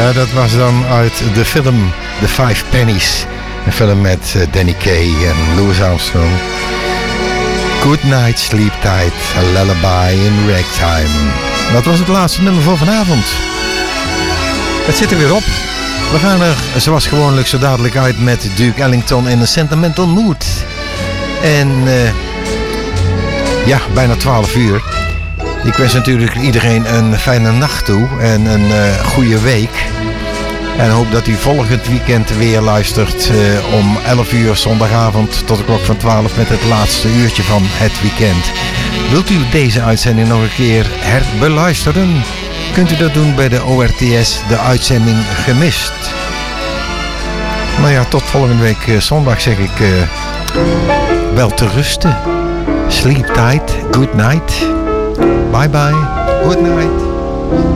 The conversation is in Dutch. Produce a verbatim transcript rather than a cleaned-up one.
Ja, dat was dan uit de film The Five Pennies. Een film met Danny Kaye en Louis Armstrong. Good Night, Sleep Tight, a Lullaby in Ragtime. Dat was het laatste nummer voor vanavond. Het zit er weer op. We gaan er zoals gewoonlijk zo dadelijk uit met Duke Ellington in een Sentimental Mood. En uh, ja, bijna twaalf uur. Ik wens natuurlijk iedereen een fijne nacht toe en een uh, goede week. En hoop dat u volgend weekend weer luistert uh, om elf uur zondagavond tot de klok van twaalf met het laatste uurtje van het weekend. Wilt u deze uitzending nog een keer herbeluisteren? Kunt u dat doen bij de O R T S, de uitzending gemist. Nou ja, tot volgende week uh, zondag zeg ik uh, wel te rusten. Sleep tight, good night. Bye bye, good night.